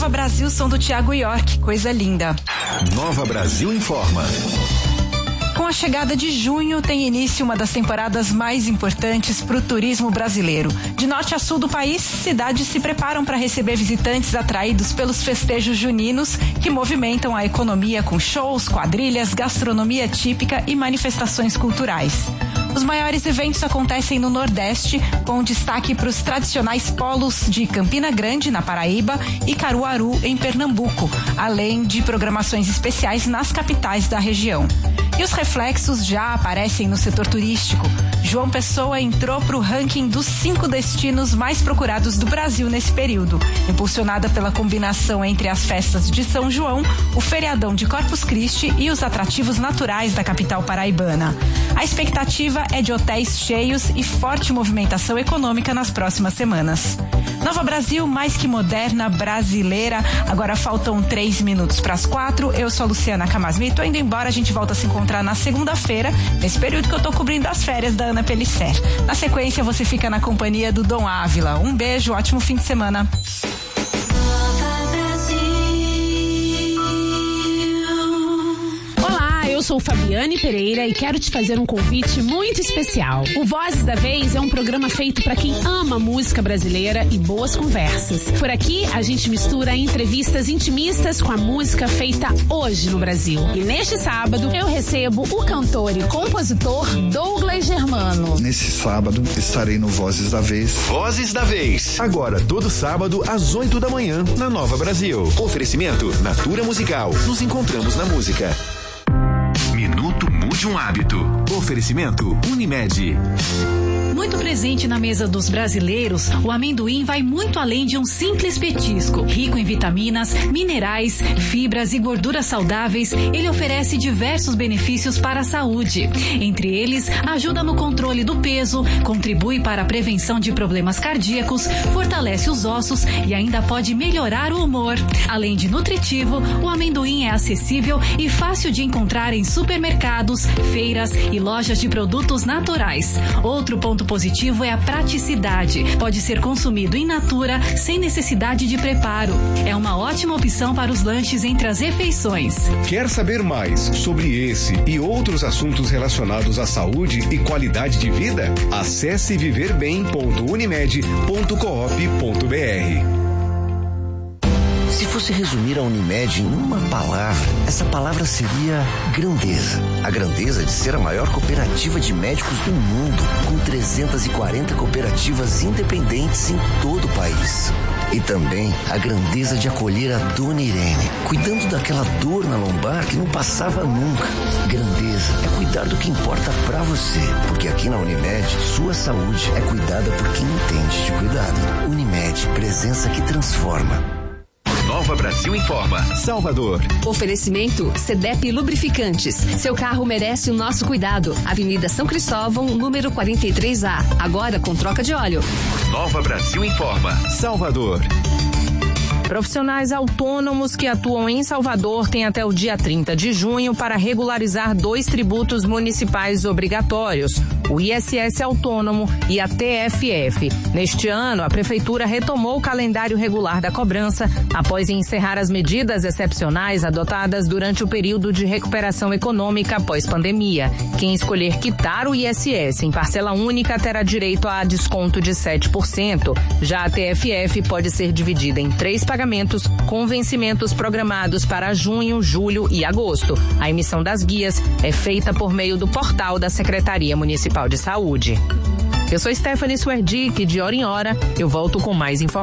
Nova Brasil, som do Thiago York, coisa linda. Nova Brasil informa. Com a chegada de junho, tem início uma das temporadas mais importantes para o turismo brasileiro. De norte a sul do país, cidades se preparam para receber visitantes atraídos pelos festejos juninos que movimentam a economia com shows, quadrilhas, gastronomia típica e manifestações culturais. Os maiores eventos acontecem no Nordeste, com destaque para os tradicionais polos de Campina Grande, na Paraíba, e Caruaru, em Pernambuco, além de programações especiais nas capitais da região. E os reflexos já aparecem no setor turístico. João Pessoa entrou para o ranking dos 5 destinos mais procurados do Brasil nesse período, impulsionada pela combinação entre as festas de São João, o feriadão de Corpus Christi e os atrativos naturais da capital paraibana. A expectativa é de hotéis cheios e forte movimentação econômica nas próximas semanas. Nova Brasil, mais que moderna, brasileira. Agora faltam 3 minutos para as 4. Eu sou a Luciana Camasmi, tô indo embora, a gente volta a se encontrar na segunda-feira, nesse período que eu tô cobrindo as férias da Ana Pellicer. Na sequência, você fica na companhia do Dom Ávila. Um beijo, ótimo fim de semana. Eu sou Fabiane Pereira e quero te fazer um convite muito especial. O Vozes da Vez é um programa feito para quem ama música brasileira e boas conversas. Por aqui, a gente mistura entrevistas intimistas com a música feita hoje no Brasil. E neste sábado, eu recebo o cantor e compositor Douglas Germano. Nesse sábado, estarei no Vozes da Vez. Vozes da Vez. Agora, todo sábado, às 8 da manhã, na Nova Brasil. Oferecimento Natura Musical. Nos encontramos na música. Minuto Mude um Hábito. Oferecimento Unimed. Muito presente na mesa dos brasileiros, o amendoim vai muito além de um simples petisco. Rico em vitaminas, minerais, fibras e gorduras saudáveis, ele oferece diversos benefícios para a saúde. Entre eles, ajuda no controle do peso, contribui para a prevenção de problemas cardíacos, fortalece os ossos e ainda pode melhorar o humor. Além de nutritivo, o amendoim é acessível e fácil de encontrar em supermercados, feiras e lojas de produtos naturais. Outro ponto positivo é a praticidade. Pode ser consumido in natura, sem necessidade de preparo. É uma ótima opção para os lanches entre as refeições. Quer saber mais sobre esse e outros assuntos relacionados à saúde e qualidade de vida? Acesse viverbem.unimed.coop.br. Se fosse resumir a Unimed em uma palavra, essa palavra seria grandeza. A grandeza de ser a maior cooperativa de médicos do mundo, com 340 cooperativas independentes em todo o país. E também a grandeza de acolher a Dona Irene, cuidando daquela dor na lombar que não passava nunca. Grandeza é cuidar do que importa pra você, porque aqui na Unimed, sua saúde é cuidada por quem entende de cuidado. Unimed, presença que transforma. Nova Brasil informa. Salvador. Oferecimento CDEP Lubrificantes. Seu carro merece o nosso cuidado. Avenida São Cristóvão, número 43A. Agora com troca de óleo. Nova Brasil informa. Salvador. Profissionais autônomos que atuam em Salvador têm até o dia 30 de junho para regularizar 2 tributos municipais obrigatórios, o ISS autônomo e a TFF. Neste ano, a Prefeitura retomou o calendário regular da cobrança após encerrar as medidas excepcionais adotadas durante o período de recuperação econômica após pandemia. Quem escolher quitar o ISS em parcela única terá direito a desconto de 7%. Já a TFF pode ser dividida em 3 pagamentos com vencimentos programados para junho, julho e agosto. A emissão das guias é feita por meio do portal da Secretaria Municipal de Saúde. Eu sou Stephanie Swerdick, de hora em hora eu volto com mais informações.